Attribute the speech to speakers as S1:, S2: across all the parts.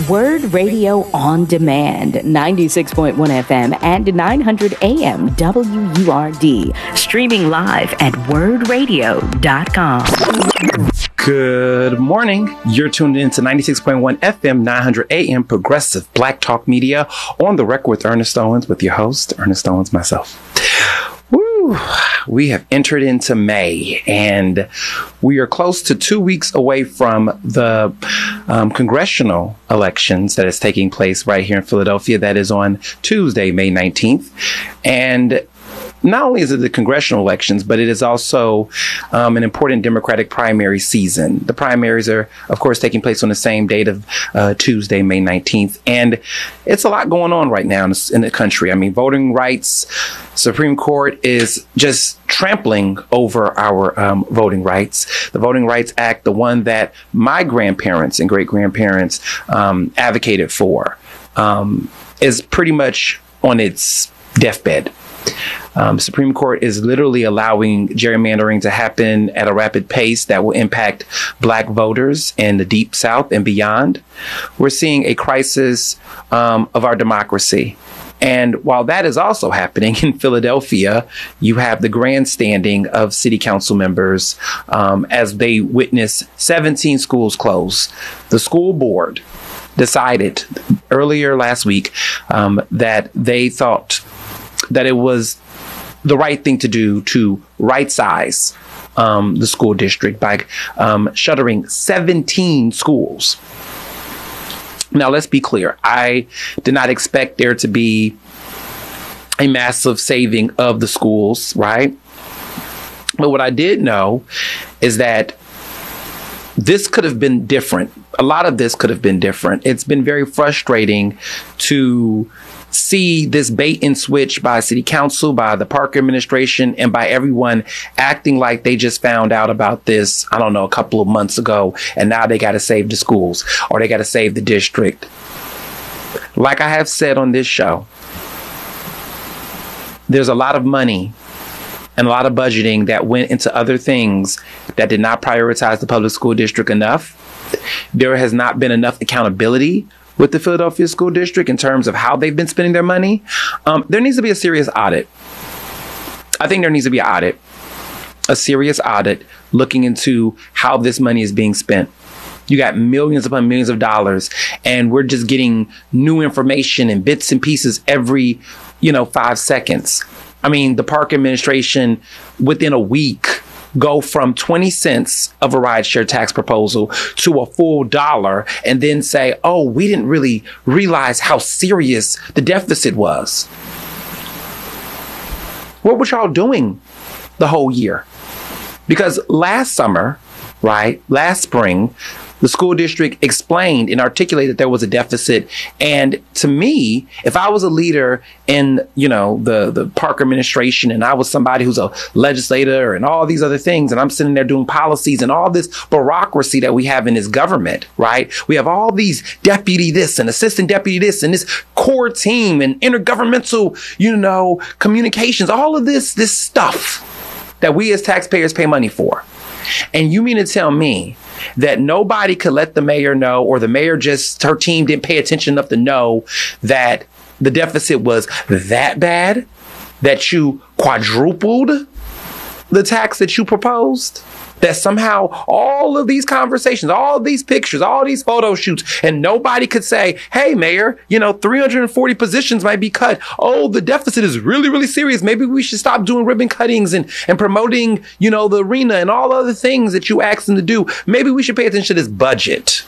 S1: Word Radio on Demand, 96.1 FM and 900 AM WURD. Streaming live at wordradio.com.
S2: Good morning. You're tuned in to 96.1 FM, 900 AM, Progressive Black Talk Media, on the record with Ernest Owens, with your host, Ernest Owens, myself. Woo! We have entered into May, and we are close to 2 weeks away from the congressional elections that is taking place right here in Philadelphia. That is on Tuesday, May 19th. And not only is it the congressional elections, but it is also an important Democratic primary season. The primaries are, of course, taking place on the same date of Tuesday, May 19th. And it's a lot going on right now in the country. I mean, voting rights, Supreme Court is just trampling over our voting rights. The Voting Rights Act, the one that my grandparents and great-grandparents advocated for, is pretty much on its deathbed. Supreme Court is literally allowing gerrymandering to happen at a rapid pace that will impact Black voters in the Deep South and beyond. We're seeing a crisis of our democracy. And while that is also happening in Philadelphia, you have the grandstanding of city council members as they witness 17 schools close. The school board decided earlier last week that they thought that it was the right thing to do to right size the school district by shuttering 17 schools. Now, let's be clear. I did not expect there to be a massive saving of the schools, right? But what I did know is that this could have been different. A lot of this could have been different. It's been very frustrating to see this bait and switch by city council, by the Parker administration, and by everyone acting like they just found out about this, I don't know, a couple of months ago, and now they got to save the schools or they got to save the district. Like I have said on this show, there's a lot of money and a lot of budgeting that went into other things that did not prioritize the public school district enough. There has not been enough accountability with the Philadelphia School District in terms of how they've been spending their money. There needs to be a serious audit. I think there needs to be a serious audit looking into how this money is being spent. You got millions upon millions of dollars, and we're just getting new information and bits and pieces every, 5 seconds. I mean, the Park administration within a week go from 20 cents of a rideshare tax proposal to a full $1 and then say, oh, we didn't really realize how serious the deficit was. What was y'all doing the whole year? Because last summer, last spring, the school district explained and articulated that there was a deficit. And to me, if I was a leader in, the Parker administration, and I was somebody who's a legislator and all these other things, and I'm sitting there doing policies and all this bureaucracy that we have in this government, right? We have all these deputy this and assistant deputy this and this core team and intergovernmental, communications, all of this stuff that we as taxpayers pay money for. And you mean to tell me that nobody could let the mayor know, or the mayor her team didn't pay attention enough to know that the deficit was that bad, that you quadrupled the tax that you proposed? That somehow all of these conversations, all these pictures, all these photo shoots, and nobody could say, hey, mayor, 340 positions might be cut. Oh, the deficit is really, really serious. Maybe we should stop doing ribbon cuttings and promoting, the arena and all other things that you asked them to do. Maybe we should pay attention to this budget.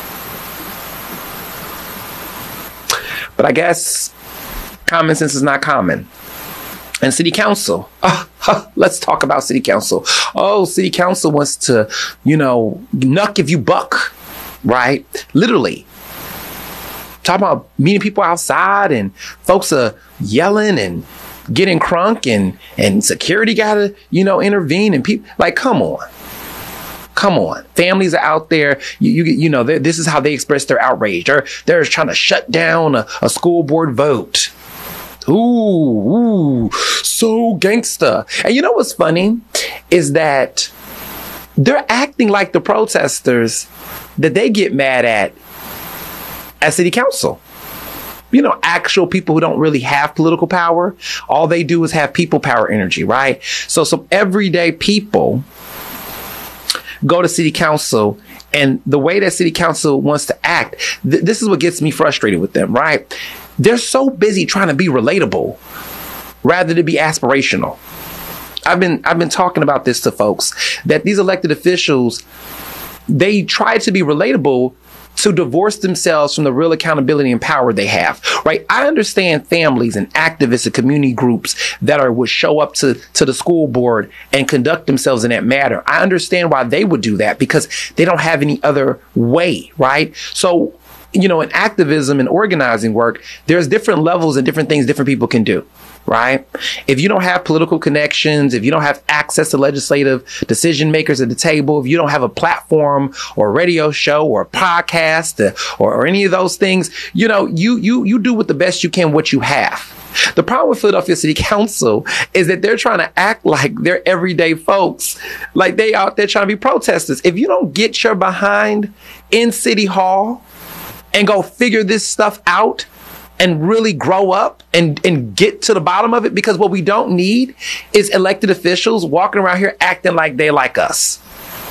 S2: But I guess common sense is not common. And city council, let's talk about city council. Oh, city council wants to, knuck if you buck, right? Literally. Talking about meeting people outside, and folks are yelling and getting crunk, and security gotta, intervene, and people, like, come on. Families are out there. This is how they express their outrage. They're trying to shut down a school board vote. Ooh, so gangsta. And you know what's funny is that they're acting like the protesters that they get mad at at city council. You know, actual people who don't really have political power. All they do is have people power energy, right? So some everyday people go to city council, and the way that city council wants to act, this is what gets me frustrated with them, right? They're so busy trying to be relatable rather than be aspirational. I've been talking about this to folks, that these elected officials, they try to be relatable to divorce themselves from the real accountability and power they have, right? I understand families and activists and community groups that would show up to the school board and conduct themselves in that manner. I understand why they would do that, because they don't have any other way, right? So, you know, in activism and organizing work, there's different levels and different things different people can do. Right? If you don't have political connections, if you don't have access to legislative decision makers at the table, if you don't have a platform or a radio show or a podcast or any of those things, you know, you do with the best you can what you have. The problem with Philadelphia City Council is that they're trying to act like they're everyday folks, like they out there trying to be protesters. If you don't get your behind in City Hall and go figure this stuff out, and really grow up and get to the bottom of it, because what we don't need is elected officials walking around here acting like they like us.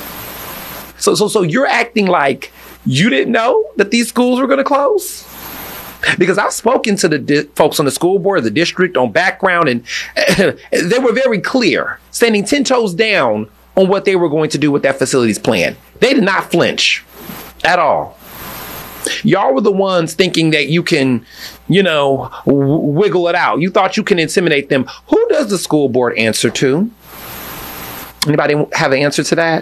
S2: So you're acting like you didn't know that these schools were going to close? Because I've spoken to the folks on the school board, the district, on background, and they were very clear, standing 10 toes down on what they were going to do with that facilities plan. They did not flinch at all. Y'all were the ones thinking that you can, you know, wiggle it out. You thought you can intimidate them. Who does the school board answer to? Anybody have an answer to that?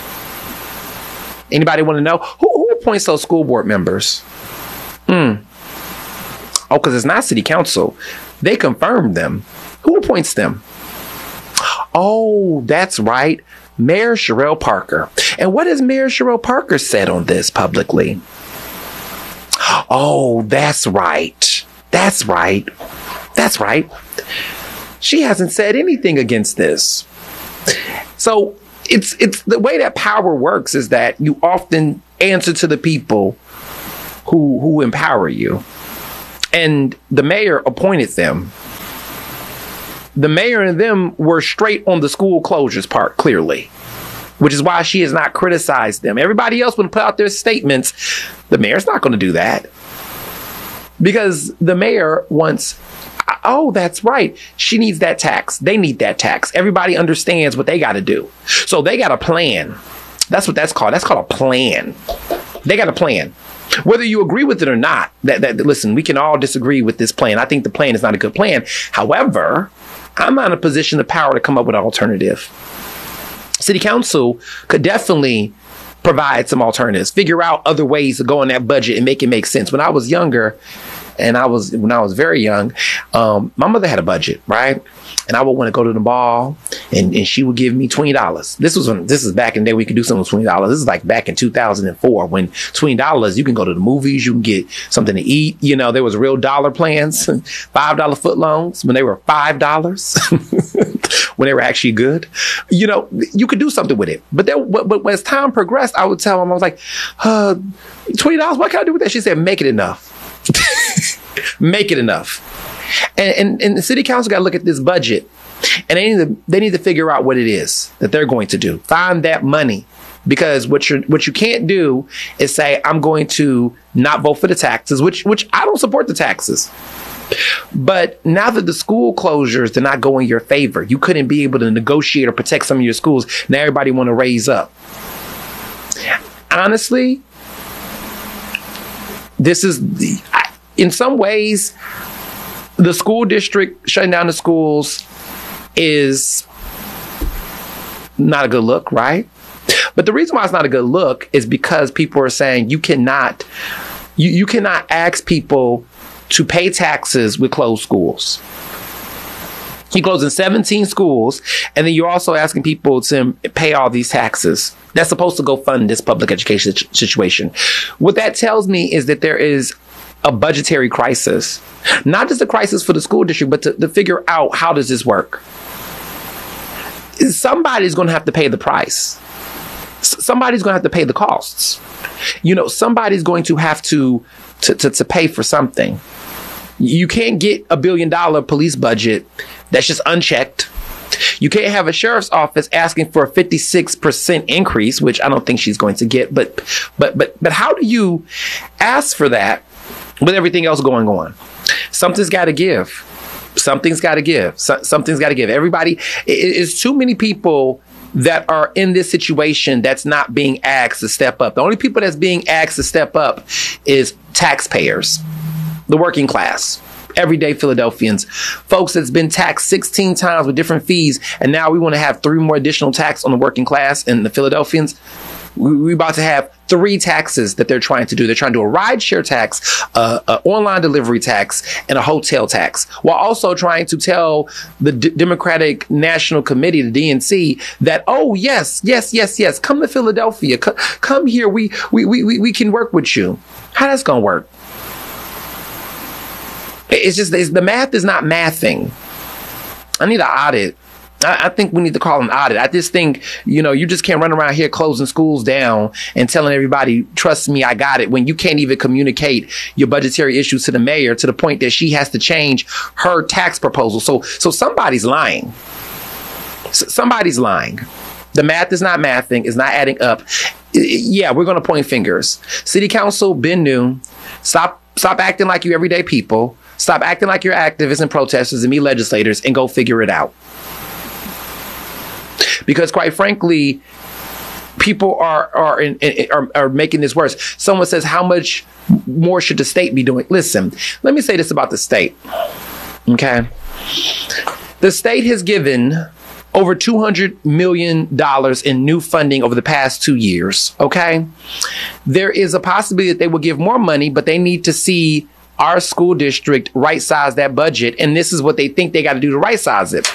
S2: Anybody want to know? Who appoints those school board members? Oh, because it's not city council. They confirmed them. Who appoints them? Oh, that's right. Mayor Sherelle Parker. And what has Mayor Sherelle Parker said on this publicly? Oh, that's right. That's right. That's right. She hasn't said anything against this. So it's the way that power works is that you often answer to the people who empower you. And the mayor appointed them. The mayor and them were straight on the school closures part, clearly, which is why she has not criticized them. Everybody else would put out their statements. The mayor's not going to do that, because the mayor wants, oh, that's right. She needs that tax. They need that tax. Everybody understands what they got to do. So they got a plan. That's what that's called. That's called a plan. They got a plan. Whether you agree with it or not, listen, we can all disagree with this plan. I think the plan is not a good plan. However, I'm not in a position of power to come up with an alternative. City council could definitely provide some alternatives, figure out other ways to go in that budget and make it make sense. When I was younger, and when I was very young, my mother had a budget, right? And I would want to go to the mall, and she would give me $20. This is back in the day we could do something with $20. This is like back in 2004, when $20 you can go to the movies, you can get something to eat. You know, there was real dollar plans, $5 foot loans when they were $5, when they were actually good. You know, you could do something with it. But as time progressed, I would tell them, I was like, $20, what can I do with that? She said, make it enough. Make it enough. And the city council got to look at this budget, and they need to figure out what it is that they're going to do. Find that money, because what you can't do is say, I'm going to not vote for the taxes, which I don't support the taxes. But now that the school closures did not go in your favor, you couldn't be able to negotiate or protect some of your schools. Now everybody want to raise up. Honestly, this is in some ways, the school district shutting down the schools is not a good look, right? But the reason why it's not a good look is because people are saying you cannot ask people to pay taxes with closed schools. You're closing 17 schools, and then you're also asking people to pay all these taxes. That's supposed to go fund this public education situation. What that tells me is that there is a budgetary crisis, not just a crisis for the school district, but to figure out, how does this work? Somebody's going to have to pay the price. Somebody's going to have to pay the costs. You know, somebody's going to have to to pay for something. You can't get $1 billion police budget that's just unchecked. You can't have a sheriff's office asking for a 56% increase, which I don't think she's going to get. But how do you ask for that with everything else going on? Something's got to give. Something's got to give. Something's got to give. Everybody, it's too many people that are in this situation that's not being asked to step up. The only people that's being asked to step up is taxpayers, the working class, everyday Philadelphians, folks that's been taxed 16 times with different fees, and now we want to have 3 more additional tax on the working class and the Philadelphians. We're about to have 3 taxes that they're trying to do. They're trying to do a rideshare tax, an online delivery tax, and a hotel tax, while also trying to tell the Democratic National Committee, the DNC, that, oh, yes, come to Philadelphia. Come here. We can work with you. How that's going to work? It's just the math is not mathing. I need an audit. I think we need to call an audit. I just think, you just can't run around here closing schools down and telling everybody, trust me, I got it, when you can't even communicate your budgetary issues to the mayor to the point that she has to change her tax proposal. So somebody's lying. Somebody's lying. The math is not mathing. It's not adding up. Yeah, we're going to point fingers. City Council, Ben New, stop acting like you everyday people. Stop acting like you're activists and protesters and me legislators, and go figure it out. Because quite frankly, people are making this worse. Someone says, how much more should the state be doing? Listen, let me say this about the state. Okay. The state has given over $200 million in new funding over the past 2 years. Okay. There is a possibility that they will give more money, but they need to see our school district right size that budget. And this is what they think they got to do to right size it.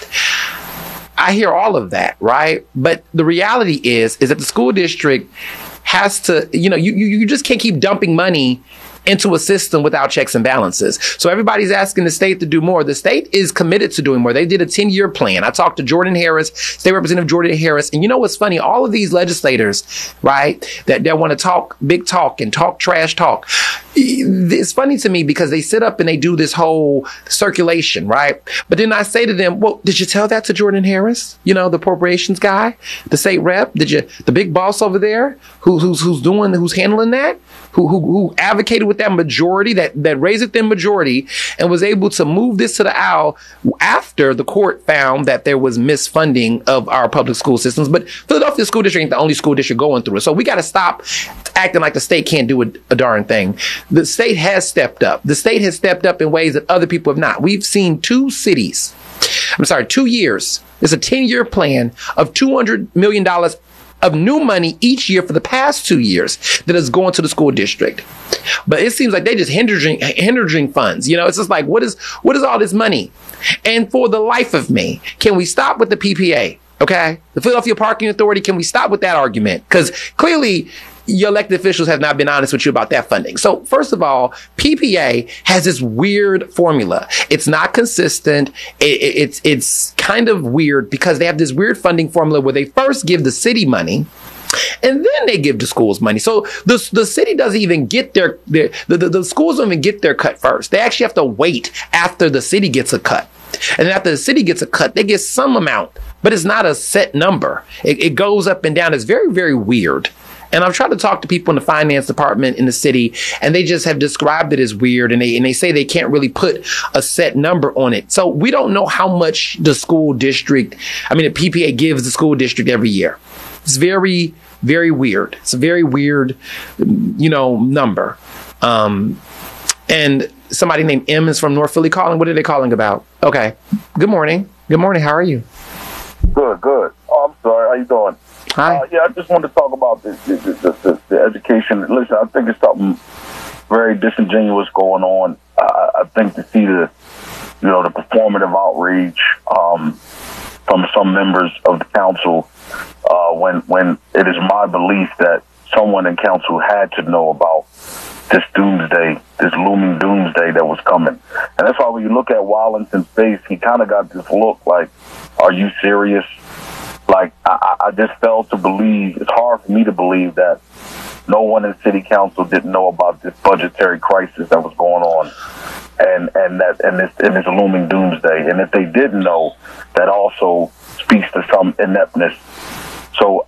S2: I hear all of that, right? But the reality is that the school district has to, you just can't keep dumping money into a system without checks and balances. So everybody's asking the state to do more. The state is committed to doing more. They did a 10-year plan. I talked to Jordan Harris, State Representative Jordan Harris. And you know what's funny? All of these legislators, right, that want to talk big talk and talk trash talk. It's funny to me because they sit up and they do this whole circulation, right? But then I say to them, well, did you tell that to Jordan Harris? The appropriations guy, the state rep? The big boss over there who's handling that? Who advocated with that majority, that raised them majority, and was able to move this to the aisle after the court found that there was misfunding of our public school systems. But Philadelphia School District ain't the only school district going through it. So we got to stop acting like the state can't do a darn thing. The state has stepped up. The state has stepped up in ways that other people have not. We've seen 2 years. It's a 10-year plan of $200 million of new money each year for the past 2 years that is going to the school district. But it seems like they just hemorrhaging funds. It's just like, what is all this money? And for the life of me, can we stop with the PPA? Okay. The Philadelphia Parking Authority, can we stop with that argument? Because clearly your elected officials have not been honest with you about that funding. So first of all, PPA has this weird formula. It's not consistent. It's kind of weird because they have this weird funding formula where they first give the city money and then they give the schools money. So the city doesn't even get the schools don't even get their cut first. They actually have to wait after the city gets a cut. And then after the city gets a cut, they get some amount, but it's not a set number. It goes up and down. It's very, very weird. And I've tried to talk to people in the finance department in the city, and they just have described it as weird. And they say they can't really put a set number on it. So we don't know how much the PPA gives the school district every year. It's very, very weird. It's a very weird, number. And somebody named M is from North Philly calling. What are they calling about? Okay. Good morning. Good morning. How are you?
S3: Good. Oh, I'm sorry. How you doing?
S2: Hi.
S3: I just wanted to talk about the education. Listen, I think it's something very disingenuous going on. I think to see the performative outreach from some members of the council when it is my belief that someone in council had to know about this doomsday, this looming doomsday that was coming. And that's why when you look at Wallinson's face, he kind of got this look like, are you serious? Like, I just failed to believe, it's hard for me to believe that no one in city council didn't know about this budgetary crisis that was going on, and this looming doomsday. And if they didn't know, that also speaks to some ineptness. So,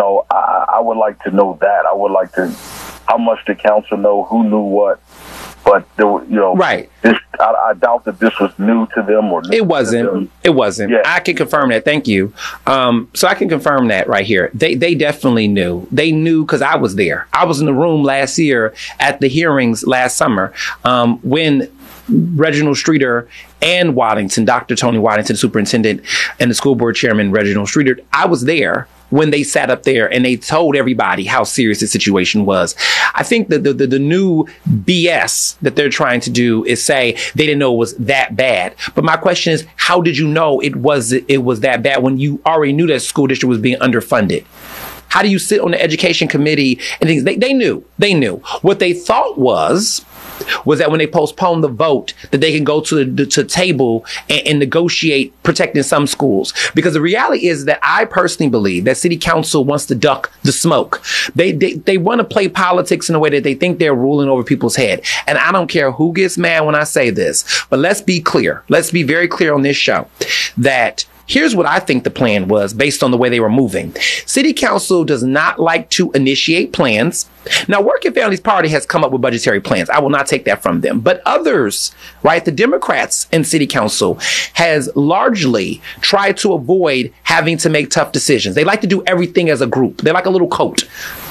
S3: I would like to know that. I would like to, how much did council know? Who knew what? But
S2: right.
S3: I doubt that this was new to them or
S2: it wasn't. It wasn't. Yeah. I can confirm that. Thank you. So I can confirm that right here. They definitely knew. They knew because I was there. I was in the room last year at the hearings last summer when Reginald Streeter and Waddington, Dr. Tony Waddington, superintendent, and the school board chairman, Reginald Streeter. I was there when they sat up there and they told everybody how serious the situation was. I think that the new BS that they're trying to do is say they didn't know it was that bad. But my question is, how did you know it was that bad when you already knew that school district was being underfunded? How do you sit on the education committee and things? They knew. What they thought was that when they postponed the vote, that they can go to the table and negotiate protecting some schools. Because the reality is that I personally believe that city council wants to duck the smoke. They want to play politics in a way that they think they're ruling over people's head. And I don't care who gets mad when I say this, but let's be clear. Let's be very clear on this show that here's what I think the plan was based on the way they were moving. City council does not like to initiate plans. Now, Working Families Party has come up with budgetary plans. I will not take that from them. But others, right, the Democrats in city council has largely tried to avoid having to make tough decisions. They like to do everything as a group. They're like a little coat.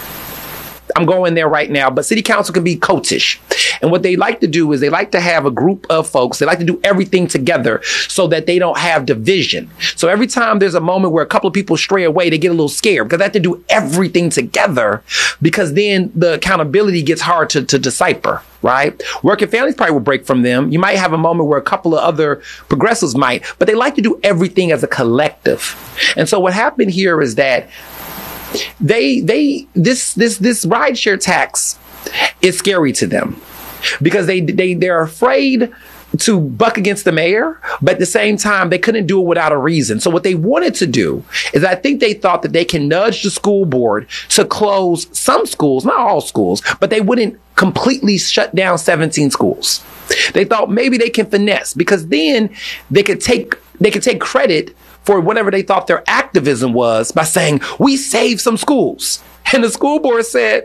S2: I'm going there right now, but city council can be coatish. And what they like to do is they like to have a group of folks. They like to do everything together so that they don't have division. So every time there's a moment where a couple of people stray away, they get a little scared because they have to do everything together because then the accountability gets hard to decipher, right? Working Families probably will break from them. You might have a moment where a couple of other progressives might, but they like to do everything as a collective. And so what happened here is that this rideshare tax is scary to them because they're afraid to buck against the mayor, but at the same time, they couldn't do it without a reason. So what they wanted to do is I think they thought that they can nudge the school board to close some schools, not all schools, but they wouldn't completely shut down 17 schools. They thought maybe they can finesse because then they could take credit for whatever they thought their activism was by saying, we saved some schools. And the school board said,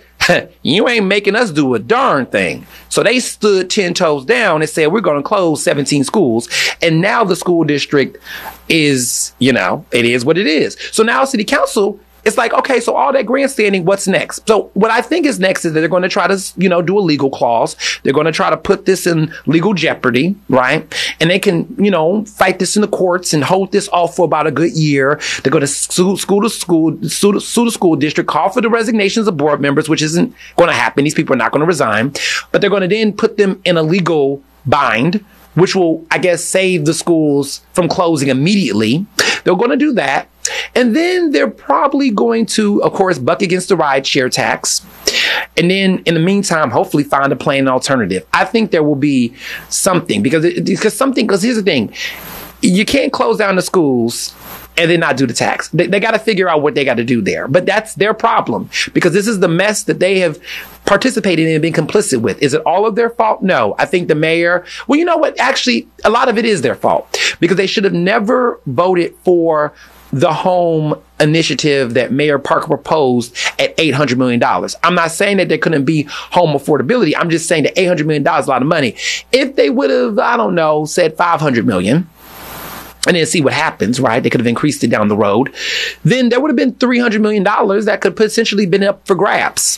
S2: you ain't making us do a darn thing. So they stood 10 toes down and said, we're going to close 17 schools. And now the school district is, it is what it is. So now city council, it's like, okay, so all that grandstanding, what's next? So what I think is next is that they're going to try to, do a legal clause. They're going to try to put this in legal jeopardy, right? And they can, fight this in the courts and hold this off for about a good year. They're going to sue the school district, call for the resignations of board members, which isn't going to happen. These people are not going to resign, but they're going to then put them in a legal bind, which will, I guess, save the schools from closing immediately. They're going to do that. And then they're probably going to, of course, buck against the rideshare tax. And then in the meantime, hopefully find a plan alternative. I think there will be something because here's the thing. You can't close down the schools and then not do the tax. They got to figure out what they got to do there. But that's their problem because this is the mess that they have participated in and been complicit with. Is it all of their fault? No. I think the mayor, well, you know what? Actually, a lot of it is their fault because they should have never voted for the home initiative that Mayor Parker proposed at $800 million. I'm not saying that there couldn't be home affordability. I'm just saying that $800 million is a lot of money. If they would have, said $500 million, and then see what happens, right? They could have increased it down the road. Then there would have been $300 million that could potentially been up for grabs.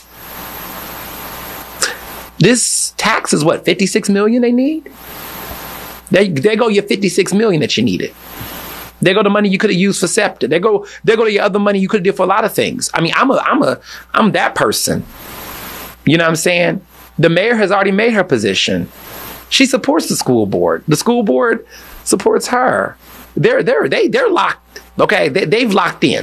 S2: This tax is what, $56 million they need? There go your $56 million that you needed. There go the money you could have used for SEPTA. There go your other money you could have did for a lot of things. I mean, I'm that person. You know what I'm saying? The mayor has already made her position. She supports the school board. The school board supports her. They're locked. Okay, they've locked in.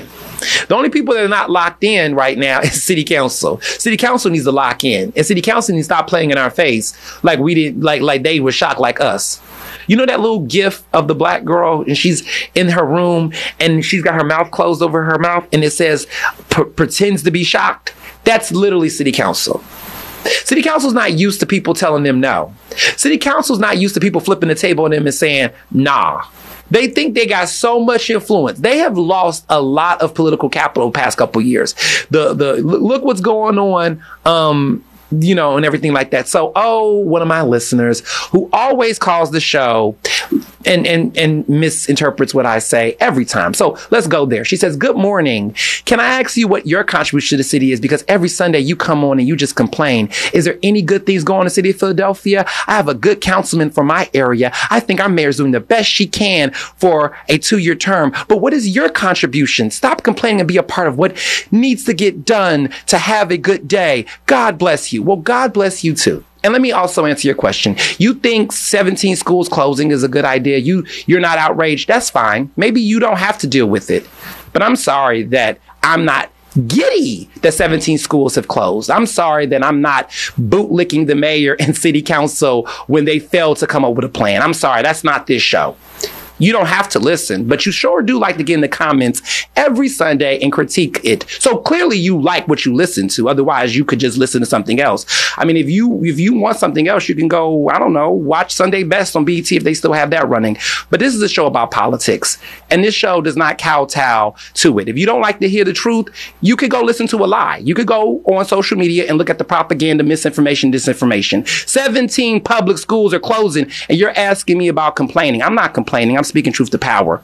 S2: The only people that are not locked in right now is City Council. City Council needs to lock in, and City Council needs to stop playing in our face like we did, like they were shocked like us. You know that little gif of the black girl, and she's in her room and she's got her mouth closed over her mouth and it says pretends to be shocked? That's literally City Council. City Council's not used to people telling them no. City Council's not used to people flipping the table on them and saying, nah. They think they got so much influence. They have lost a lot of political capital the past couple of years. Look what's going on, and everything like that. So, one of my listeners who always calls the show and misinterprets what I say every time. So let's go there. She says, good morning. Can I ask you what your contribution to the city is? Because every Sunday you come on and you just complain. Is there any good things going on in the city of Philadelphia? I have a good councilman for my area. I think our mayor's doing the best she can for a 2-year term. But what is your contribution? Stop complaining and be a part of what needs to get done to have a good day. God bless you. Well, God bless you too. And let me also answer your question. You think 17 schools closing is a good idea? You're not outraged. That's fine. Maybe you don't have to deal with it. But I'm sorry that I'm not giddy that 17 schools have closed. I'm sorry that I'm not bootlicking the mayor and city council when they failed to come up with a plan. I'm sorry. That's not this show. You don't have to listen, but you sure do like to get in the comments every Sunday and critique it. So clearly you like what you listen to. Otherwise, you could just listen to something else. I mean, if you want something else, you can go, I don't know, watch Sunday Best on BET if they still have that running. But this is a show about politics, and this show does not kowtow to it. If you don't like to hear the truth, you could go listen to a lie. You could go on social media and look at the propaganda, misinformation, disinformation. 17 public schools are closing, and you're asking me about complaining. I'm not complaining. I'm speaking truth to power.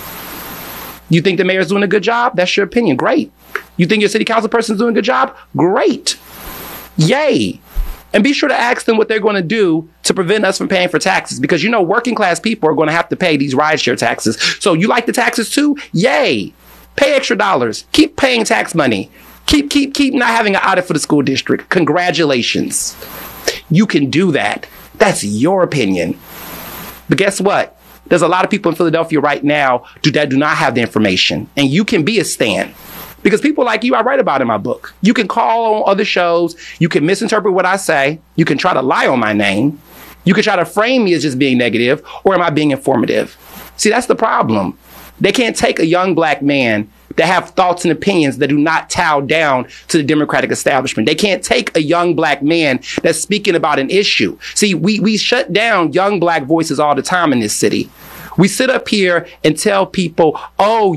S2: You think the mayor's doing a good job? That's your opinion. Great. You think your city council person's doing a good job? Great. Yay. And be sure to ask them what they're going to do to prevent us from paying for taxes, because working class people are going to have to pay these rideshare taxes. So you like the taxes too? Yay. Pay extra dollars. Keep paying tax money. Keep not having an audit for the school district. Congratulations. You can do that. That's your opinion. But guess what? There's a lot of people in Philadelphia right now that do not have the information. And you can be a stan. Because people like you, I write about in my book. You can call on other shows. You can misinterpret what I say. You can try to lie on my name. You can try to frame me as just being negative. Or am I being informative? See, that's the problem. They can't take a young black man that have thoughts and opinions that do not bow down to the Democratic establishment. They can't take a young black man that's speaking about an issue. See, we shut down young black voices all the time in this city. We sit up here and tell people, oh,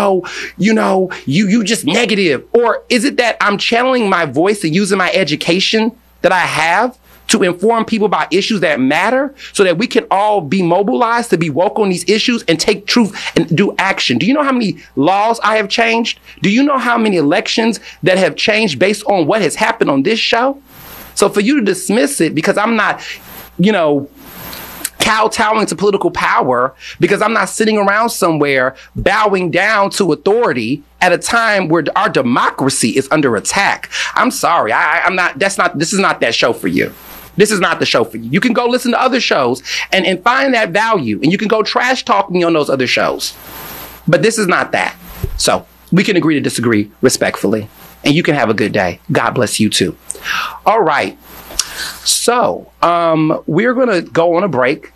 S2: you just negative. Or is it that I'm channeling my voice and using my education that I have to inform people about issues that matter so that we can all be mobilized to be woke on these issues and take truth and do action? Do you know how many laws I have changed? Do you know how many elections that have changed based on what has happened on this show? So for you to dismiss it because I'm not, kowtowing to political power, because I'm not sitting around somewhere bowing down to authority at a time where our democracy is under attack. I'm sorry. This is not that show for you. This is not the show for you. You can go listen to other shows and find that value, and you can go trash talk me on those other shows. But this is not that. So we can agree to disagree respectfully, and you can have a good day. God bless you too. All right. So, we're going to go on a break.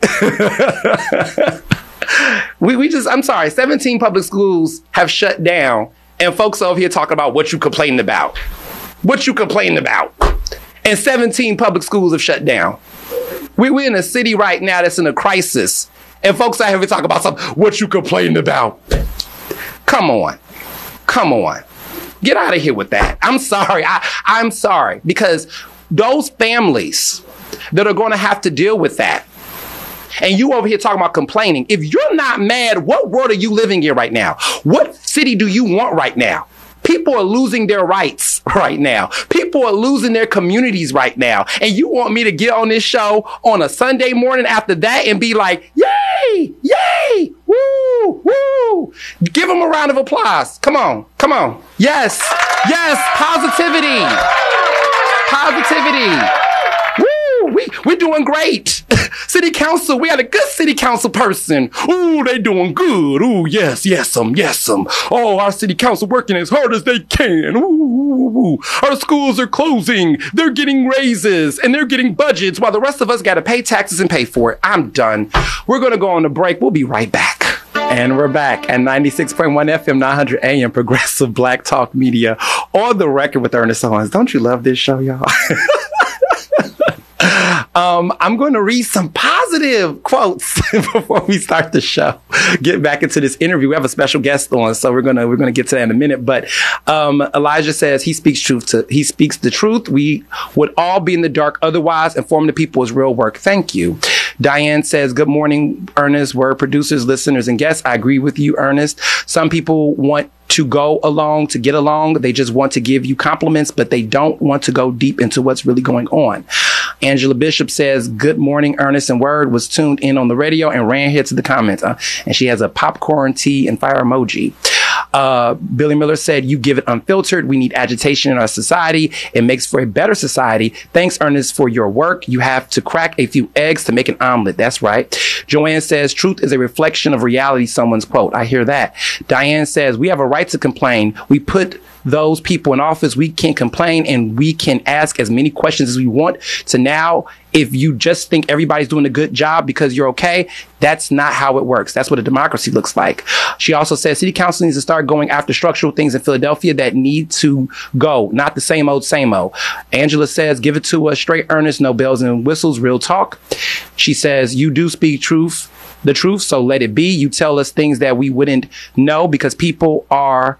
S2: I'm sorry, 17 public schools have shut down, and folks over here talking about what you complaining about. What you complaining about? And 17 public schools have shut down. We're in a city right now that's in a crisis, and folks out here talking about something. What you complaining about? Come on. Get out of here with that. I'm sorry. I'm sorry, because those families that are going to have to deal with that, and you over here talking about complaining, if you're not mad, what world are you living in right now? What city do you want right now? People are losing their rights right now. People are losing their communities right now. And you want me to get on this show on a Sunday morning after that and be like, yay, yay, woo, woo. Give them a round of applause. Come on. Yes, positivity. Woo! We're doing great. City council, we had a good city council person. Ooh, they doing good. Ooh, yes. Oh, our city council working as hard as they can. Ooh. Our schools are closing. They're getting raises and they're getting budgets while the rest of us got to pay taxes and pay for it. I'm done. We're going to go on a break. We'll be right back. And we're back at 96.1 FM, 900 AM, Progressive Black Talk Media, on the record with Ernest Owens. Don't you love this show, y'all? I'm going to read some positive quotes before we start the show. Get back into this interview. We have a special guest on, so we're gonna get to that in a minute. But Elijah says he speaks the truth. We would all be in the dark otherwise. Informing the people is real work. Thank you. Diane says, good morning, Ernest, word producers, listeners, and guests. I agree with you, Ernest. Some people want to go along to get along. They just want to give you compliments, but they don't want to go deep into what's really going on. Angela Bishop says, good morning, Ernest and Word, was tuned in on the radio and ran here to the comments. And she has a popcorn, tea, and fire emoji. Billy Miller said, you give it unfiltered. We need agitation in our society. It makes for a better society. Thanks, Ernest, for your work. You have to crack a few eggs to make an omelet. That's right. Joanne says, truth is a reflection of reality. Someone's quote. I hear that. Diane says, we have a right to complain. We put those people in office. We can complain and we can ask as many questions as we want. To now, if you just think everybody's doing a good job because you're okay, that's not how it works. That's what a democracy looks like. She also says city council needs to start going after structural things in Philadelphia that need to go, not the same old, same old. Angela says, give it to us straight, Ernest, no bells and whistles, real talk. She says, you do speak the truth, so let it be. You tell us things that we wouldn't know because people are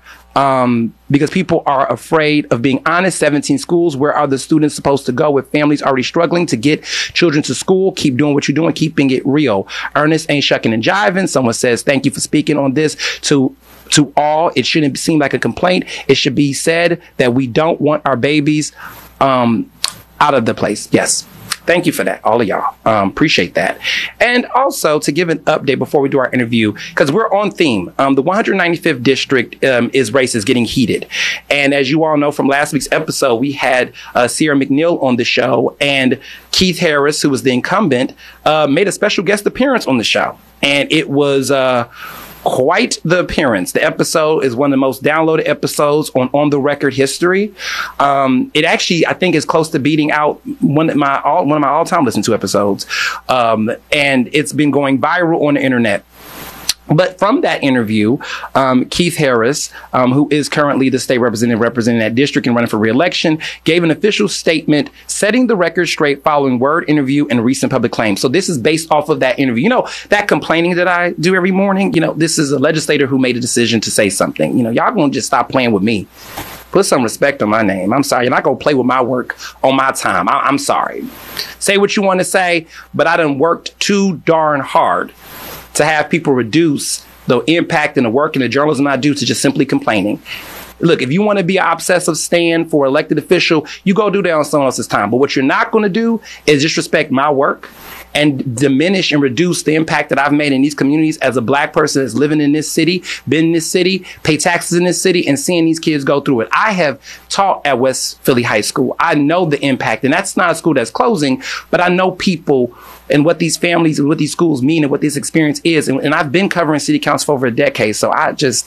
S2: afraid of being honest. 17 schools. Where are the students supposed to go with families already struggling to get children to school? Keep doing what you're doing, keeping it real. Ernest ain't shucking and jiving. Someone says, thank you for speaking on this to all. It shouldn't seem like a complaint. It should be said that we don't want our babies out of the place. Yes. Thank you for that, all of y'all. Appreciate that. And also to give an update before we do our interview, because we're on theme. The 195th district is races getting heated. And as you all know from last week's episode, we had Sierra McNeil on the show, and Keith Harris, who was the incumbent, made a special guest appearance on the show. And it was quite the appearance. The episode is one of the most downloaded episodes on the record history. It actually, I think, is close to beating out one of my all-time listened to episodes. And it's been going viral on the internet. But from that interview, Keith Harris, who is currently the state representative representing that district and running for re-election, gave an official statement setting the record straight following Word interview and recent public claims. So this is based off of that interview. You know, that complaining that I do every morning, you know, this is a legislator who made a decision to say something. You know, y'all gonna just stop playing with me. Put some respect on my name. I'm sorry. You're not going to play with my work on my time. I'm sorry. Say what you want to say, but I done worked too darn hard to have people reduce the impact and the work and the journalism I do to just simply complaining. Look, if you want to be an obsessive stand for elected official, you go do that on someone else's time. But what you're not going to do is disrespect my work and diminish and reduce the impact that I've made in these communities as a Black person that's living in this city, been in this city, pay taxes in this city, and seeing these kids go through it. I have taught at West Philly High School. I know the impact, and that's not a school that's closing, but I know people and what these families and what these schools mean and what this experience is. And I've been covering city council for over a decade, so I just,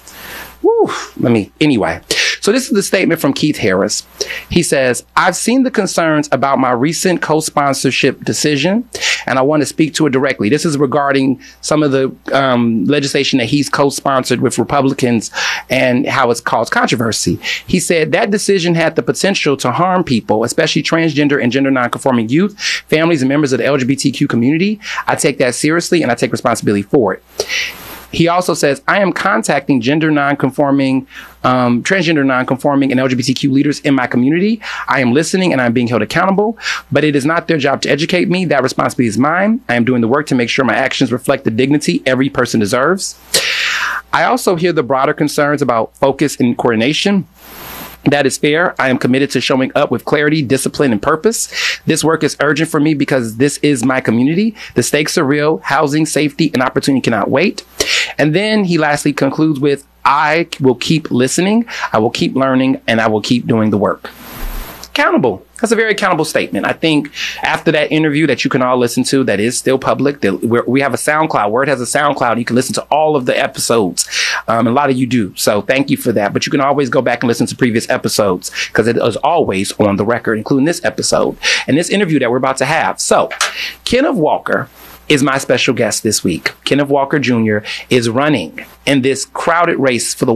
S2: anyway. So this is the statement from Keith Harris. He says, I've seen the concerns about my recent co-sponsorship decision, and I want to speak to it directly. This is regarding some of the legislation that he's co-sponsored with Republicans and how it's caused controversy. He said that decision had the potential to harm people, especially transgender and gender nonconforming youth, families, and members of the LGBTQ community. I take that seriously, and I take responsibility for it. He also says, I am contacting transgender nonconforming, and LGBTQ leaders in my community. I am listening and I'm being held accountable, but it is not their job to educate me. That responsibility is mine. I am doing the work to make sure my actions reflect the dignity every person deserves. I also hear the broader concerns about focus and coordination. That is fair. I am committed to showing up with clarity, discipline, and purpose. This work is urgent for me because this is my community. The stakes are real. Housing, safety, and opportunity cannot wait. And then he lastly concludes with, I will keep listening, I will keep learning, and I will keep doing the work. Accountable. That's a very accountable statement. I think after that interview that you can all listen to, that is still public, that we have a SoundCloud. Word has a SoundCloud. You can listen to all of the episodes. A lot of you do. So thank you for that. But you can always go back and listen to previous episodes because it is always on the record, including this episode and this interview that we're about to have. So Kenneth Walker is my special guest this week. Kenneth Walker Jr. is running in this crowded race for the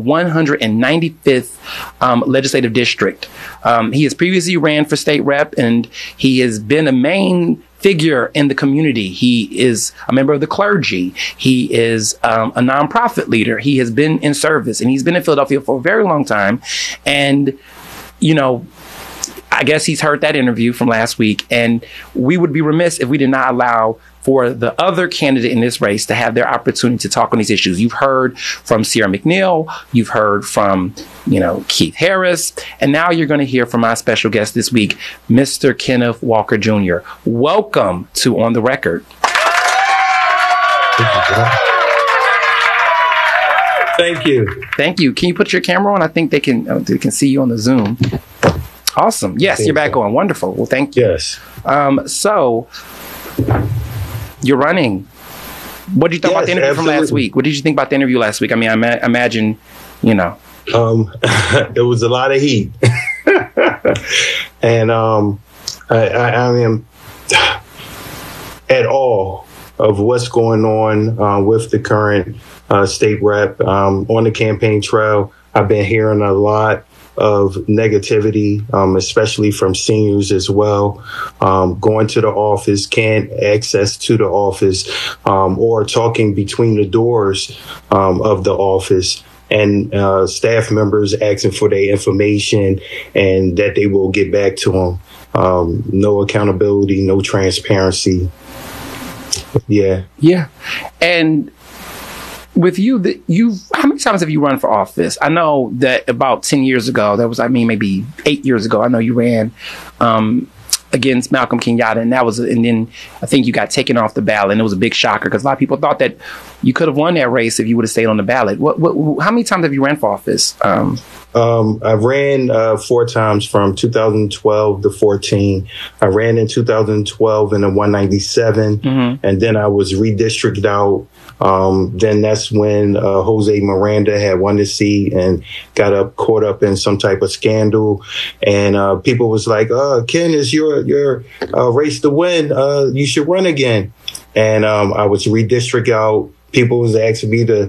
S2: 195th legislative district. He has previously ran for state rep, and he has been a main figure in the community. He is a member of the clergy. He is a nonprofit leader. He has been in service, and he's been in Philadelphia for a very long time. And, you know, I guess he's heard that interview from last week, and we would be remiss if we did not allow for the other candidate in this race to have their opportunity to talk on these issues. You've heard from Sierra McNeil, you've heard from, Keith Harris, and now you're going to hear from my special guest this week, Mr. Kenneth Walker Jr. Welcome to On the Record.
S4: Thank you.
S2: Thank you. Can you put your camera on? I think they can see you on the Zoom. Awesome. Yes, you're back on. Wonderful. Well, thank you.
S4: Yes.
S2: So you're running. What did you think about the interview from last week? What did you think about the interview last week? I mean, I imagine,
S4: it was a lot of heat. And I am at awe of what's going on with the current state rep. On the campaign trail, I've been hearing a lot of negativity, especially from seniors as well, going to the office, can't access to the office, or talking between the doors of the office, and staff members asking for their information and that they will get back to them. No accountability, no transparency. Yeah.
S2: And with you, how many times have you run for office? I know that about 10 years ago, maybe 8 years ago, I know you ran against Malcolm Kenyatta, and then I think you got taken off the ballot, and it was a big shocker because a lot of people thought that you could have won that race if you would have stayed on the ballot. How many times have you ran for office?
S4: I ran 4 times from 2012 to 14. I ran in 2012 in a 197, and then I was redistricted out. Then that's when Jose Miranda had won the seat and got caught up in some type of scandal. And people was like, Ken, it's your race to win. You should run again. And I was redistricted out. People was asking me to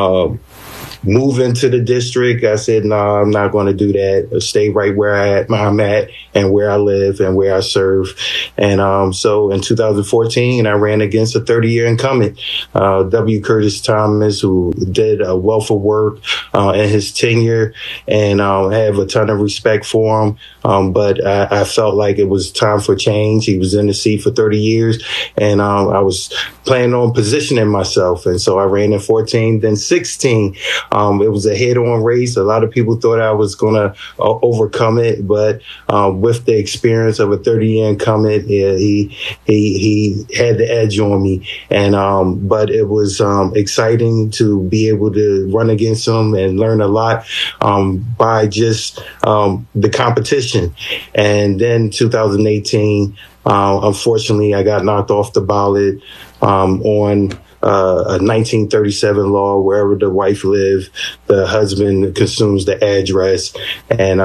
S4: move into the district. I said, no, I'm not going to do that. I'll stay right where I'm at and where I live and where I serve. And so in 2014, I ran against a 30-year incumbent, W. Curtis Thomas, who did a wealth of work in his tenure, and I have a ton of respect for him. But I felt like it was time for change. He was in the seat for 30 years, and I was planning on positioning myself. And so I ran in 14, then 16. It was a head-on race. A lot of people thought I was going to overcome it, but with the experience of a 30-year incumbent, he had the edge on me. And but it was exciting to be able to run against him and learn a lot by just the competition. And then 2018, unfortunately, I got knocked off the ballot on a 1937 law. Wherever the wife lived, the husband consumes the address. And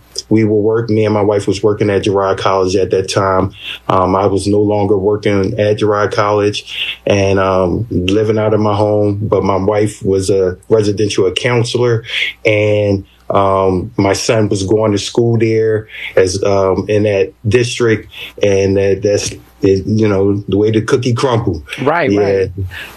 S4: me and my wife was working at Girard College at that time. I was no longer working at Girard College and living out of my home, but my wife was a residential counselor, and my son was going to school there as in that district, and that's the way the cookie crumble.
S2: Right.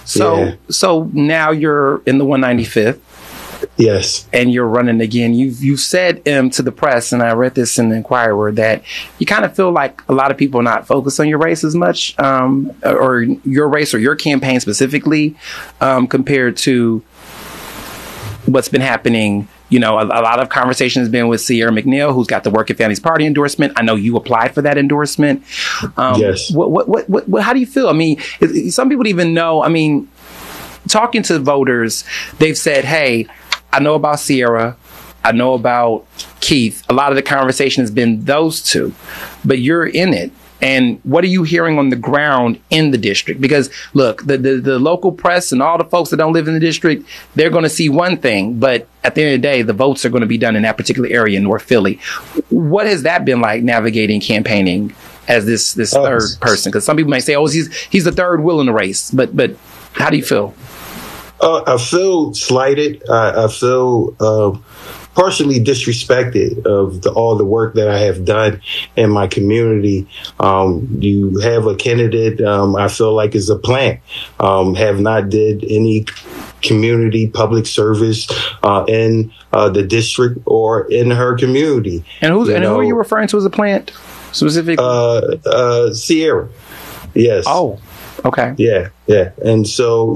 S2: So now you're in the 195th.
S4: Yes. And
S2: you're running again. You've said to the press, and I read this in the Inquirer, that you kind of feel like a lot of people are not focused on your race as much, or your race or your campaign specifically, compared to what's been happening. A lot of conversation has been with Sierra McNeil, who's got the Working Families Party endorsement. I know you applied for that endorsement.
S4: Yes.
S2: What? How do you feel? I mean, some people even know. I mean, talking to voters, they've said, "Hey, I know about Sierra. I know about Keith, a lot of the conversation has been those two, but you're in it. And what are you hearing on the ground in the district? Because look, the local press and all the folks that don't live in the district, they're going to see one thing, but at the end of the day, the votes are going to be done in that particular area in North Philly. What has that been like navigating campaigning as this third person? Because some people might say, oh, he's the third wheel in the race, but how do you feel?
S4: I feel slighted. I feel partially disrespected of all the work that I have done in my community. You have a candidate, I feel like is a plant, have not did any community public service in the district or in her community.
S2: And who are you referring to as a plant specifically?
S4: Sierra. Yes.
S2: Oh, okay.
S4: Yeah. And so,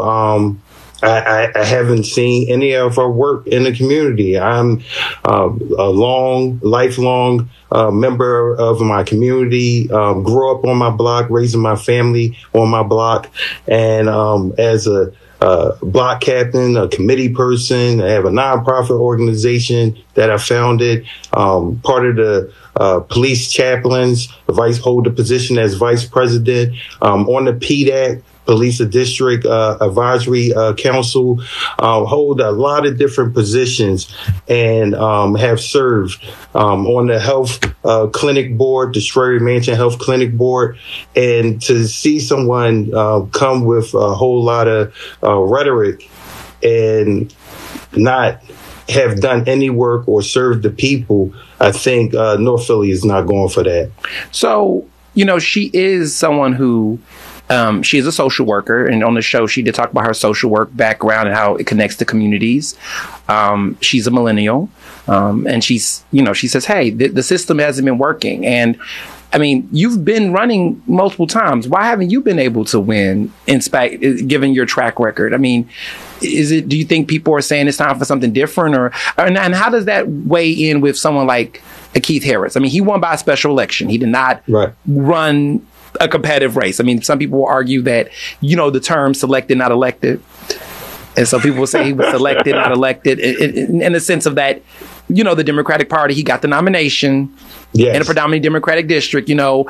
S4: I haven't seen any of her work in the community. I'm a lifelong member of my community, grew up on my block, raising my family on my block. And as a block captain, a committee person, I have a nonprofit organization that I founded, part of the police chaplains, hold the position as vice president, on the PDAC, Police District Advisory Council, hold a lot of different positions and have served on the health clinic board, the Strayer Mansion Health Clinic Board. And to see someone come with a whole lot of rhetoric and not have done any work or served the people, I think North Philly is not going for that. So,
S2: she is someone who she is a social worker, and on the show, she did talk about her social work background and how it connects to communities. She's a millennial, and she says, hey, the system hasn't been working. And I mean, you've been running multiple times. Why haven't you been able to win, given your track record? I mean, do you think people are saying it's time for something different, and how does that weigh in with someone like Keith Harris? I mean, he won by a special election. He did not run a competitive race. I mean, some people will argue that, the term selected, not elected. And some people will say he was selected, not elected, in the sense of that, the Democratic Party, he got the nomination in a predominantly Democratic district.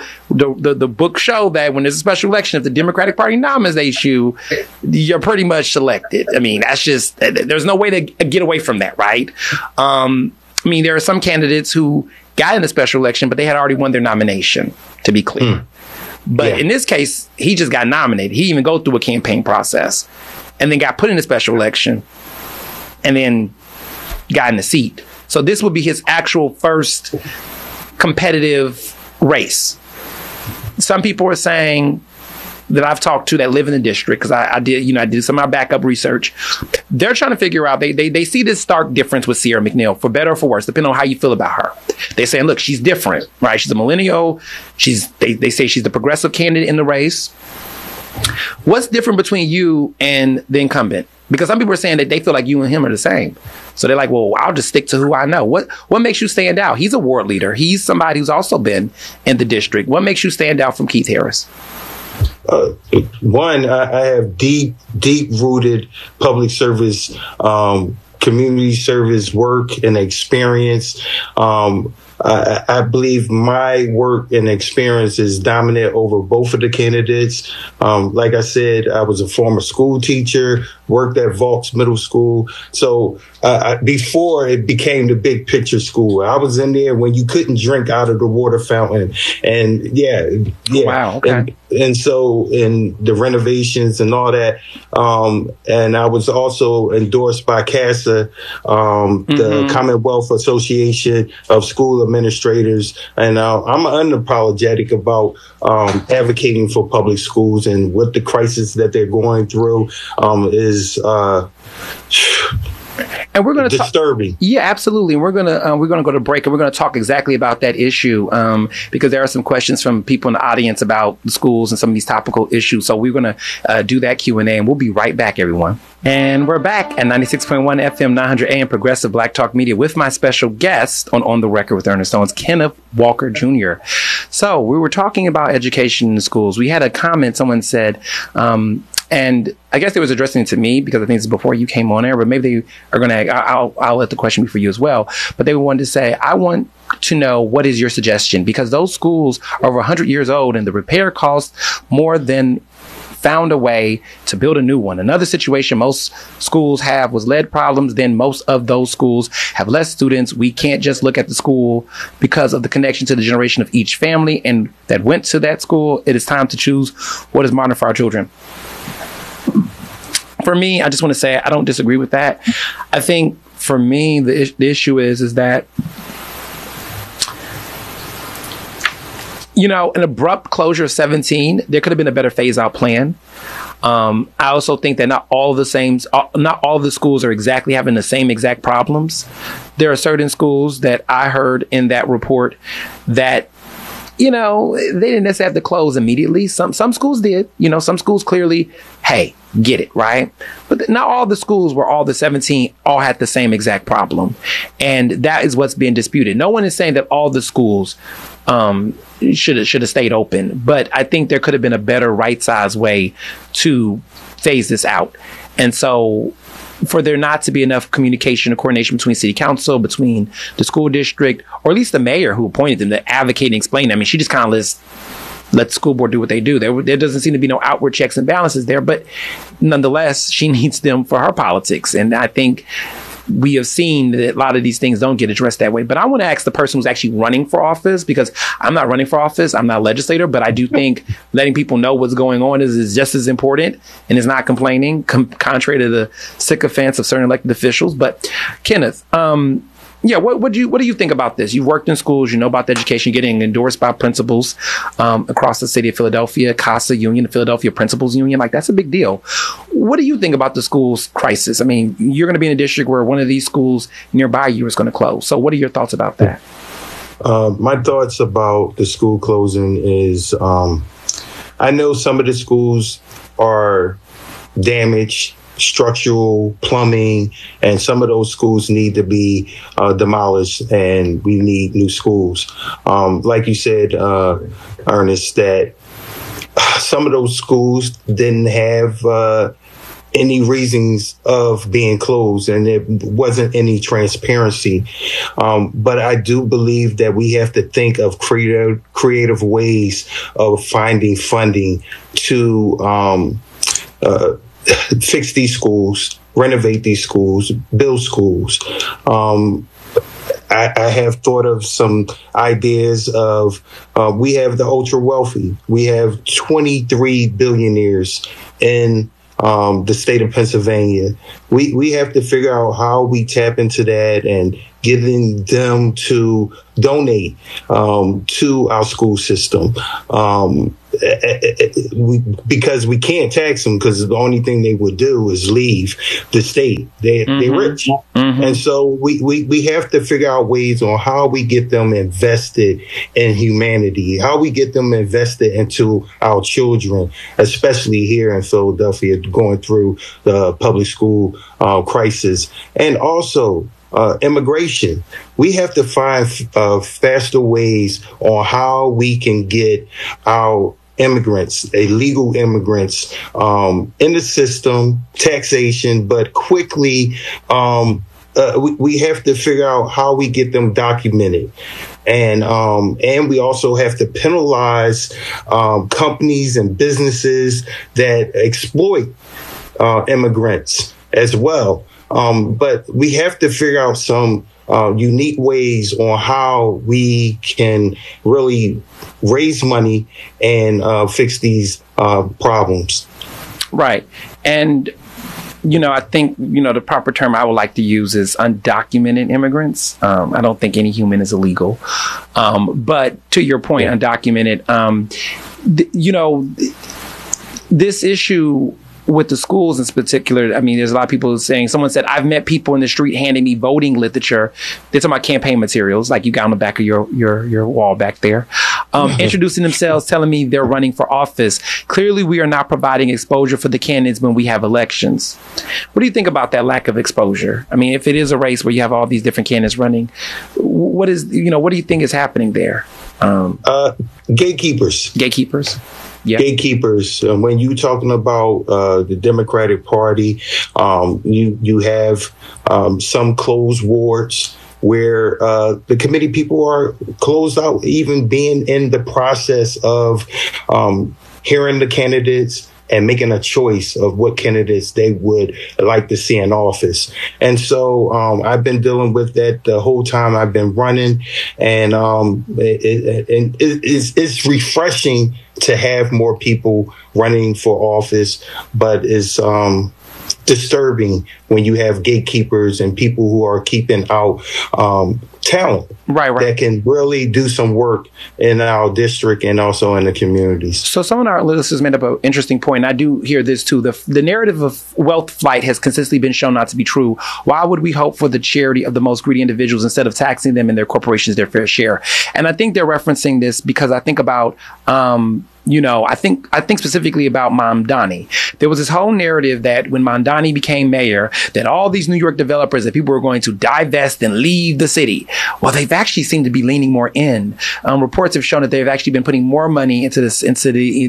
S2: The book show that when there's a special election, if the Democratic Party nominates you, you're pretty much selected. I mean, that's just, there's no way to get away from that, right? I mean, there are some candidates who got in the special election, but they had already won their nomination, to be clear. But in this case, he just got nominated. He didn't even go through a campaign process and then got put in a special election and then got in the seat. So this would be his actual first competitive race. Some people are saying that I've talked to that live in the district, because I did some of my backup research. They're trying to figure out, they see this stark difference with Sierra McNeil, for better or for worse, depending on how you feel about her. They're saying, look, she's different, right? She's a millennial. They say she's the progressive candidate in the race. What's different between you and the incumbent? Because some people are saying that they feel like you and him are the same. So they're like, well, I'll just stick to who I know. What makes you stand out? He's a ward leader. He's somebody who's also been in the district. What makes you stand out from Keith Harris?
S4: One, I have deep rooted public service, community service work and experience. I believe my work and experience is dominant over both of the candidates. Like I said, I was a former school teacher, worked at Vaux Middle School. So before it became the big picture school, I was in there when you couldn't drink out of the water fountain. And
S2: Wow. Okay.
S4: And so in the renovations and all that. And I was also endorsed by CASA, the Commonwealth Association of School Administrators. And I'm unapologetic about advocating for public schools, and what the crisis that they're going through is
S2: and we're going to
S4: disturbing.
S2: Yeah, absolutely. And we're going to go to break, and we're going to talk exactly about that issue, because there are some questions from people in the audience about the schools and some of these topical issues. So we're going to do that Q&A, and we'll be right back, everyone. And we're back at 96.1 FM, 900 AM Progressive Black Talk Media with my special guest on the record with Ernest Owens, Kenneth Walker Jr. So we were talking about education in the schools. We had a comment. Someone said, And I guess they was addressing it to me because I think it's before you came on air, but maybe they are going to, I'll let the question be for you as well. But they wanted to say, I want to know, what is your suggestion? Because those schools are over 100 years old and the repair costs more than found a way to build a new one. Another situation most schools have was lead problems. Then most of those schools have less students. We can't just look at the school because of the connection to the generation of each family and that went to that school. It is time to choose what is modern for our children. For me, I just want to say I don't disagree with that. I think for me, the issue is that, you know, an abrupt closure of 17, there could have been a better phase out plan. I also think that not all the schools are exactly having the same exact problems. There are certain schools that I heard in that report that, you know, they didn't necessarily have to close immediately. Some schools did. You know, some schools clearly, hey, get it, right? But not all the schools where all the 17 all had the same exact problem. And that is what's being disputed. No one is saying that all the schools should have stayed open. But I think there could have been a better right-sized way to phase this out. And so for there not to be enough communication and coordination between city council, between the school district, or at least the mayor who appointed them to advocate and explain. I mean, she just kind of let the school board do what they do. There doesn't seem to be no outward checks and balances there, but nonetheless, she needs them for her politics. And I think we have seen that a lot of these things don't get addressed that way. But I want to ask the person who's actually running for office, because I'm not running for office. I'm not a legislator, but I do think letting people know what's going on is just as important and is not complaining, contrary to the sycophants of certain elected officials. But Kenneth, what do you think about this? You've worked in schools, you know about the education getting endorsed by principals across the city of Philadelphia, CASA Union, the Philadelphia Principals Union. Like, that's a big deal. What do you think about the school's crisis? I mean, you're going to be in a district where one of these schools nearby you is going to close. So what are your thoughts about that?
S4: My thoughts about the school closing is I know some of the schools are damaged, structural, plumbing, and some of those schools need to be demolished, and we need new schools. Like you said, Ernest, that some of those schools didn't have any reasons of being closed, and there wasn't any transparency. But I do believe that we have to think of creative ways of finding funding to fix these schools, renovate these schools, build schools. I have thought of some ideas of, we have the ultra wealthy. We have 23 billionaires in the state of Pennsylvania. We have to figure out how we tap into that and getting them to donate to our school system. Because we can't tax them, because the only thing they would do is leave the state. They're rich. Mm-hmm. And so we have to figure out ways on how we get them invested in humanity, how we get them invested into our children, especially here in Philadelphia, going through the public school crisis. And also immigration. We have to find faster ways on how we can get our immigrants, illegal immigrants, in the system, taxation, but quickly, we have to figure out how we get them documented. And we also have to penalize companies and businesses that exploit immigrants as well. But we have to figure out some unique ways on how we can really raise money and fix these problems. Right.
S2: And, you know, I think, you know, the proper term I would like to use is undocumented immigrants. I don't think any human is illegal. But to your point, undocumented, you know, this issue with the schools in particular, I mean, there's a lot of people saying, someone said, I've met people in the street handing me voting literature. They're talking about campaign materials, like you got on the back of your wall back there, introducing themselves, telling me they're running for office. Clearly, we are not providing exposure for the candidates when we have elections. What do you think about that lack of exposure? I mean, if it is a race where you have all these different candidates running, what do you think is happening there?
S4: Gatekeepers.
S2: Yeah.
S4: Gatekeepers. When you talking about the Democratic Party, you have some closed wards where the committee people are closed out, even being in the process of hearing the candidates and making a choice of what candidates they would like to see in office. And so I've been dealing with that the whole time I've been running. And it's refreshing to have more people running for office, but it's disturbing when you have gatekeepers and people who are keeping out talent that can really do some work in our district and also in the communities.
S2: So some of our listeners made up an interesting point. I do hear this too. The narrative of wealth flight has consistently been shown not to be true. Why would we hope for the charity of the most greedy individuals instead of taxing them and their corporations their fair share? And I think they're referencing this because I think about I think specifically about Mamdani. There was this whole narrative that when Mamdani became mayor, that all these New York developers, that people were going to divest and leave the city. Well, they've actually seemed to be leaning more in. Reports have shown that they've actually been putting more money into this, and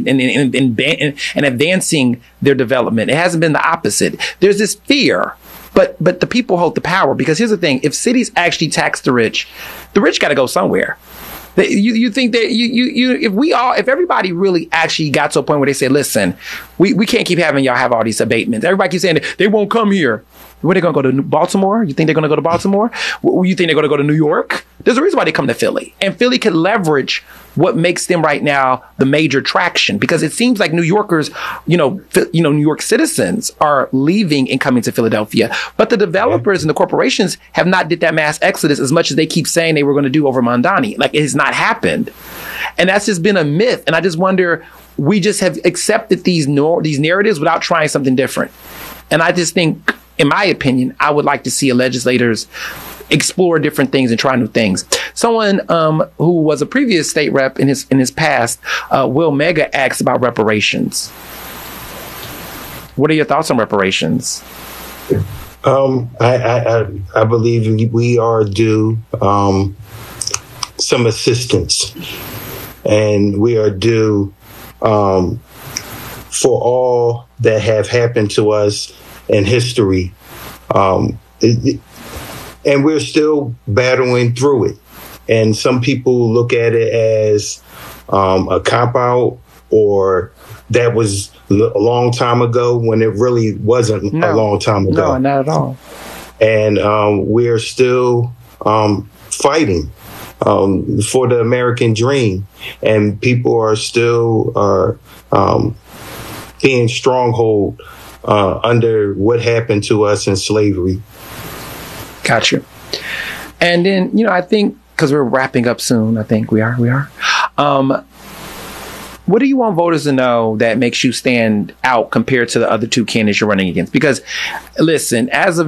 S2: advancing their development. It hasn't been the opposite. There's this fear. But the people hold the power, because here's the thing: if cities actually tax the rich got to go somewhere. You think that if everybody really actually got to a point where they said, listen, we can't keep having y'all have all these abatements. Everybody keeps saying they won't come here. Where they going to go to Baltimore? You think they're going to go to Baltimore? You think they're going to go to New York? There's a reason why they come to Philly. And Philly could leverage what makes them right now the major attraction, because it seems like New Yorkers, New York citizens are leaving and coming to Philadelphia. But the developers and the corporations have not did that mass exodus as much as they keep saying they were going to do over Mamdani. Like, it has not happened. And that's just been a myth. And I just wonder, we just have accepted these narratives without trying something different. And I just think, in my opinion, I would like to see legislators explore different things and try new things. Someone who was a previous state rep in his past, Will Mega, asked about reparations. What are your thoughts on reparations?
S4: I believe we are due some assistance, and we are due for all that have happened to us in history. And we're still battling through it. And some people look at it as a cop-out, or that was a long time ago, when it really wasn't a long time ago.
S2: No, not at all.
S4: And we're still fighting for the American dream. And people are still being stronghold under what happened to us in slavery.
S2: Gotcha. And then, I think, because we're wrapping up soon, I think we are. What do you want voters to know that makes you stand out compared to the other two candidates you're running against? Because, listen, as of